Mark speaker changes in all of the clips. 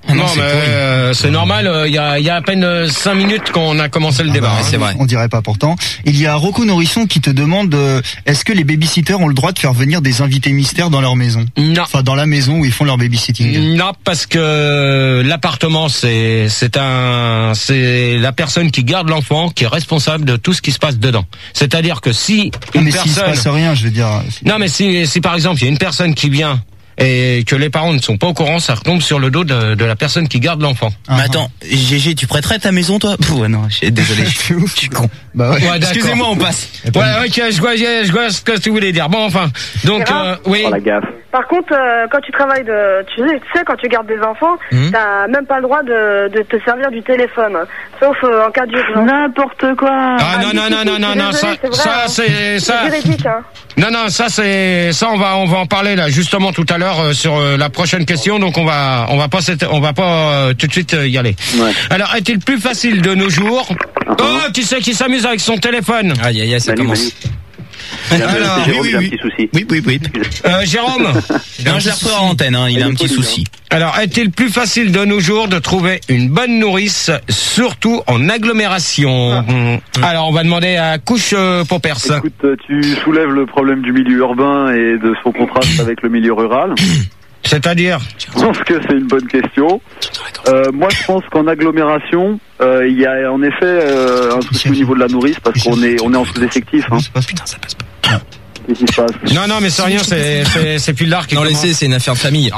Speaker 1: Non, mais c'est normal. Il y a à peine 5 minutes qu'on a commencé le débat.
Speaker 2: C'est vrai.
Speaker 3: On dirait pas pourtant. Il y a Rocco Nourrisson qui te demande est-ce que les babysitters ont le droit de faire venir des invités mystères dans leur maison?
Speaker 1: Non.
Speaker 3: Enfin, dans la maison où ils font leur babysitting.
Speaker 1: Non, parce que l'appartement, c'est la personne qui garde l'enfant qui est responsable de tout ce qui se passe dedans. C'est-à-dire que si une
Speaker 3: mais
Speaker 1: personne...
Speaker 3: s'il se passe rien, je veux dire...
Speaker 1: Non, mais si par exemple, il y a une personne qui vient et que les parents ne sont pas au courant, ça retombe sur le dos de la personne qui garde l'enfant.
Speaker 2: Mais attends, GG, tu prêterais ta maison, toi? Ouais, non, désolé, je suis con.
Speaker 3: Bah ouais.
Speaker 2: Excusez-moi, on passe.
Speaker 1: Ouais, ok, je vois ce que tu voulais dire. Bon, enfin, donc, oui.
Speaker 4: Oh, la gaffe.
Speaker 5: Par contre, quand tu travailles tu sais, quand tu gardes des enfants, t'as même pas le droit de te servir du téléphone. Sauf en cas d'urgence.
Speaker 4: N'importe quoi.
Speaker 1: Ah, non, ça, c'est, ça.
Speaker 5: Juridique, hein.
Speaker 1: Non, ça, on va en parler, là, justement, tout à l'heure, sur la prochaine question. Donc, on va pas tout de suite y aller. Ouais. Alors, est-il plus facile de nos jours? Oh, qui c'est qui s'amuse avec son téléphone?
Speaker 2: Aïe, ça commence.
Speaker 4: Alors, Jérôme, il a un petit souci.
Speaker 2: Oui.
Speaker 1: Jérôme.
Speaker 2: Non, je l'ai reçu en antenne, il a un petit souci.
Speaker 1: Alors, est-il plus facile de nos jours de trouver une bonne nourrice, surtout en agglomération? Alors, on va demander à Couche Popers.
Speaker 6: Écoute, tu soulèves le problème du milieu urbain et de son contraste avec le milieu rural.
Speaker 1: C'est-à-dire?
Speaker 6: Je pense que c'est une bonne question. Moi, je pense qu'en agglomération, il y a en effet un souci au niveau de la nourrice parce qu'on est en sous-effectif. Hein.
Speaker 2: Putain, ça passe pas.
Speaker 6: Qu'est-ce qui se passe?
Speaker 1: Non, mais c'est rien, c'est plus l'art qui
Speaker 2: Non, laissez, c'est une affaire de famille.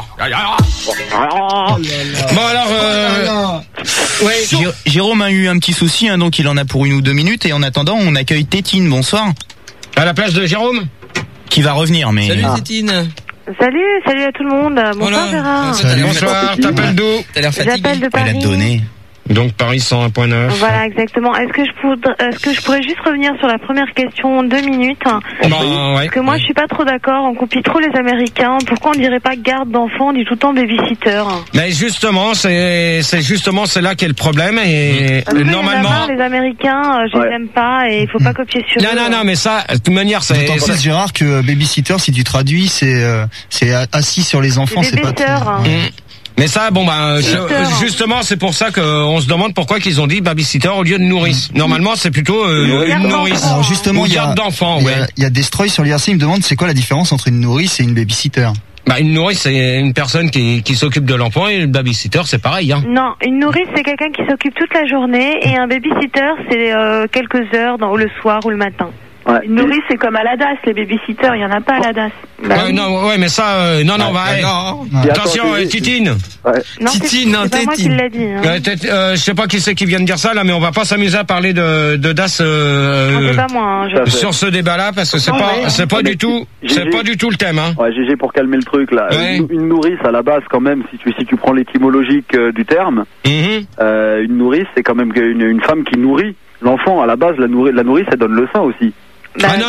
Speaker 1: Bon, alors,
Speaker 2: oui. Jérôme a eu un petit souci, donc il en a pour 1 ou 2 minutes, et en attendant, on accueille Tétine. Bonsoir.
Speaker 1: À la place de Jérôme?
Speaker 2: Qui va revenir, mais...
Speaker 7: Salut Tétine.
Speaker 5: Salut à tout le monde. Bonsoir Gérard.
Speaker 1: Bonsoir, t'appelles d'où?
Speaker 7: T'as l'air fatigué.
Speaker 5: J'appelle de Paris.
Speaker 2: Elle a donné.
Speaker 1: Donc Paris 101.9.
Speaker 5: Voilà, exactement. Est-ce que je pourrais juste revenir sur la première question en 2 minutes?
Speaker 1: Ouais.
Speaker 5: Parce que moi, je suis pas trop d'accord. On copie trop les Américains. Pourquoi on dirait pas garde d'enfants, on dit tout le temps babysitter?
Speaker 1: Mais justement, c'est là qu'est le problème et normalement.
Speaker 5: Les Américains, je les aime pas et il faut pas copier sur eux.
Speaker 1: Non, mais ça, de toute manière, c'est.
Speaker 3: D'autant plus, Gérard, que babysitter, si tu traduis, c'est assis sur les enfants, c'est pas.
Speaker 1: Mais ça, justement, c'est pour ça qu'on se demande pourquoi qu'ils ont dit babysitter au lieu de nourrice. Normalement, c'est plutôt une nourrice.
Speaker 3: Alors justement, il y
Speaker 1: a
Speaker 3: Destroy sur l'IRC, il me demande c'est quoi la différence entre une nourrice et une babysitter.
Speaker 1: Une nourrice, c'est une personne qui s'occupe de l'enfant, et le babysitter, c'est pareil, hein.
Speaker 5: Non, une nourrice, c'est quelqu'un qui s'occupe toute la journée, et un babysitter, c'est quelques heures le soir ou le matin.
Speaker 4: Ouais. Une nourrice, c'est comme à la DAS, les babysitters, il y en a pas à la DAS.
Speaker 1: Mais ça, attention, Titine.
Speaker 5: Ouais. Titine, c'est pas moi qui l'ai dit.
Speaker 1: Je sais pas qui c'est qui vient de dire ça là, mais on va pas s'amuser à parler de DAS
Speaker 5: c'est pas moi,
Speaker 1: sur ce débat-là parce que c'est pas du tout le thème. Hein.
Speaker 6: Ouais, GG pour calmer le truc là. Ouais. Une nourrice à la base quand même, si tu prends l'étymologique du terme, une nourrice c'est quand même une femme qui nourrit l'enfant. À la base, la nourrice elle donne le sein aussi.
Speaker 1: Non.
Speaker 6: La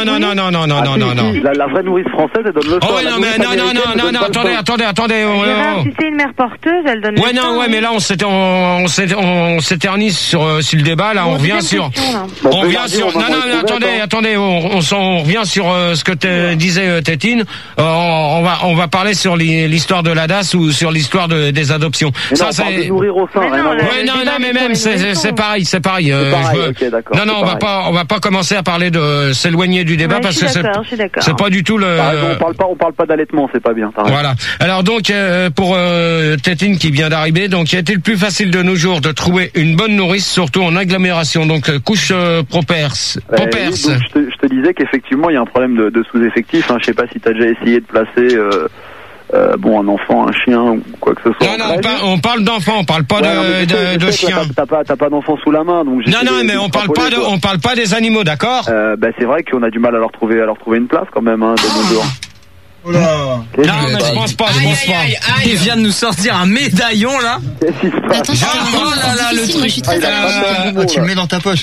Speaker 6: vraie nourrice française, elle donne le sein.
Speaker 1: Oh, non, attendez.
Speaker 5: Si c'est une mère porteuse, elle donne le sein.
Speaker 1: Ouais, mais là, on s'éternise sur le débat, là, on revient sur... Attendez, on revient sur ce que disait Tétine. On va parler sur l'histoire de la DAS ou sur l'histoire des adoptions.
Speaker 6: Ça, c'est... nourrir au sein,
Speaker 1: mais même, c'est pareil. Non, on va pas commencer à parler de s'éloigner du débat parce que c'est pas du tout le.
Speaker 6: On parle pas d'allaitement, c'est pas bien.
Speaker 1: Voilà. Alors donc pour Tétine qui vient d'arriver, donc est-il plus facile de nos jours de trouver une bonne nourrice, surtout en agglomération? Donc Couche Popers.
Speaker 6: Donc je te disais qu'effectivement il y a un problème de sous-effectif. Je sais pas si t'as déjà essayé de placer. Un enfant, un chien ou quoi que ce soit.
Speaker 1: Non, on parle d'enfant, on parle pas de chien.
Speaker 6: T'as pas d'enfant sous la main, donc.
Speaker 1: Mais on parle pas des animaux, d'accord?
Speaker 6: C'est vrai qu'on a du mal à leur trouver une place quand même, de nos jours.
Speaker 3: Oh là.
Speaker 1: Non, mais je pense pas.
Speaker 2: Il vient de nous sortir un médaillon là.
Speaker 8: Attends, le truc. Je suis très
Speaker 3: tu le mets dans ta poche.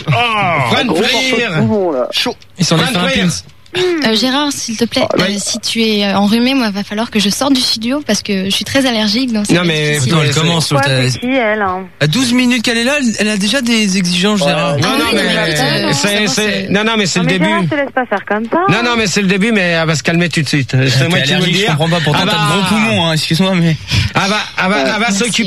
Speaker 1: Chaud.
Speaker 2: Ils sont les Philippines.
Speaker 8: Gérard, s'il te plaît, si tu es enrhumé, moi, va falloir que je sorte du studio parce que je suis très allergique. Donc
Speaker 1: non, mais
Speaker 2: attends, elle commence. À 12 minutes qu'elle est là, elle a déjà des exigences, Gérard.
Speaker 1: Non, mais c'est le début.
Speaker 5: Gérard, te laisse pas faire comme ça.
Speaker 1: Non, mais c'est le début, mais elle va se calmer tout de suite. C'est moi qui vous le dis.
Speaker 2: Je comprends pas, pourtant t'as de gros poumons, excuse-moi, mais.
Speaker 1: Elle va s'occuper.